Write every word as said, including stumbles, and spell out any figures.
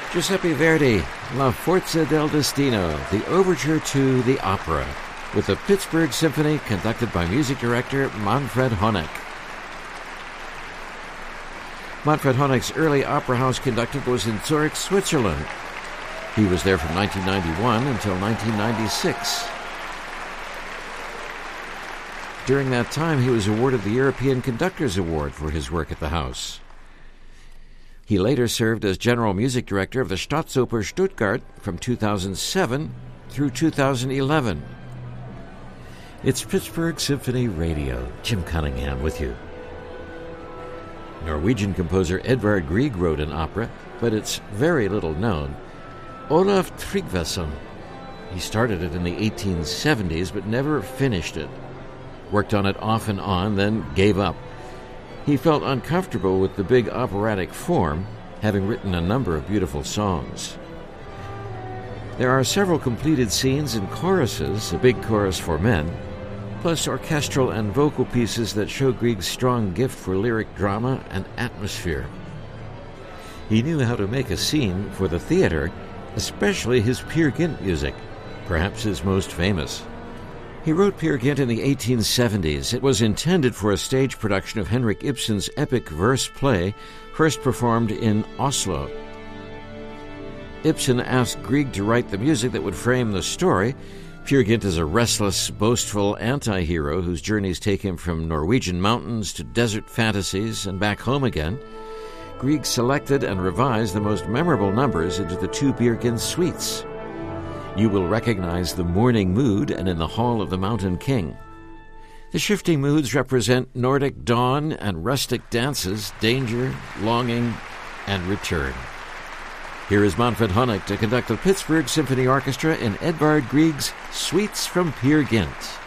Giuseppe Verdi, La Forza del Destino, the overture to the opera, with the Pittsburgh Symphony conducted by music director Manfred Honeck. Manfred Honeck's early opera house conductor was in Zurich, Switzerland. He was there from nineteen ninety-one until nineteen ninety-six. During that time, he was awarded the European Conductors Award for his work at the house. He later served as general music director of the Staatsoper Stuttgart from two thousand seven through two thousand eleven. It's Pittsburgh Symphony Radio. Jim Cunningham with you. Norwegian composer Edvard Grieg wrote an opera, but it's very little known. Olaf Tryggvason. He started it in the eighteen seventies, but never finished it. Worked on it off and on, then gave up. He felt uncomfortable with the big operatic form, having written a number of beautiful songs. There are several completed scenes and choruses, a big chorus for men, plus orchestral and vocal pieces that show Grieg's strong gift for lyric drama and atmosphere. He knew how to make a scene for the theater, especially his Peer Gynt music, perhaps his most famous. He wrote Peer Gynt in the eighteen seventies. It was intended for a stage production of Henrik Ibsen's epic verse play, first performed in Oslo. Ibsen asked Grieg to write the music that would frame the story. Peer Gynt is a restless, boastful anti-hero whose journeys take him from Norwegian mountains to desert fantasies and back home again. Grieg selected and revised the most memorable numbers into the two Peer Gynt suites. You will recognize the morning mood and in the Hall of the Mountain King. The shifting moods represent Nordic dawn and rustic dances, danger, longing, and return. Here is Manfred Honeck to conduct the Pittsburgh Symphony Orchestra in Edvard Grieg's Suites from Peer Gynt.